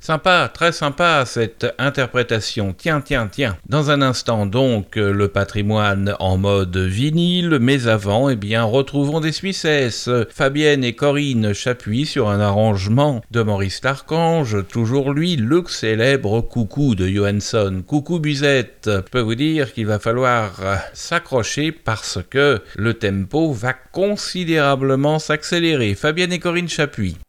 Sympa, très sympa cette interprétation. Tiens. Dans un instant donc, le patrimoine en mode vinyle, mais avant, retrouvons des Suissesses. Fabienne et Corinne Chapuis sur un arrangement de Maurice Larchange, toujours lui, le célèbre Coucou de Johansson. Coucou Buzette. Je peux vous dire qu'il va falloir s'accrocher parce que le tempo va considérablement s'accélérer. Fabienne et Corinne Chapuis.